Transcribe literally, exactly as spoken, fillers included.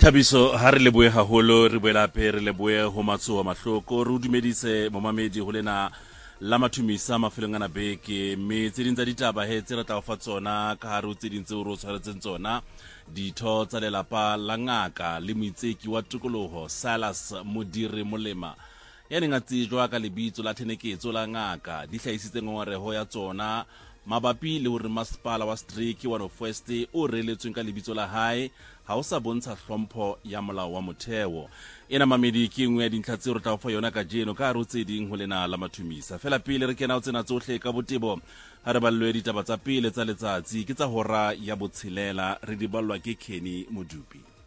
Thabiso ha re leboe haholo re boela pe re leboe ho matsoho mahloko re dumedise momamedi ho lena la mathumisa mafelong ana beke mme tse ding tsa ditaba he tse re tla o fa tsona ka hare ho tse ding tse o re o tshwaretseng tsona ditho tsa lelapa la ngaka le moitseki wa tikoloho Silas Modiri Molema ya neng a tsejwa ka lebitso la Theneketso la ngaka di hlahisitse ngongoreho ya tsona mabapi le hore masepala wa Streek wa North West o reletsweng ka lebitso la hae ha o sa bontsha hlompho ya molao wa motheo ena mamedi ke nngwe ya dintlha tseo re tla o fa yona ka jeno ka hare ho tse ding ho lena la mathumisa fela pele re kena ho tsena tsohle ka botebo ha re ballwe ditaba tsa pele tsa letsatsi ke tsa hora ya botshelela re di ballwa ke Kenny Modupi.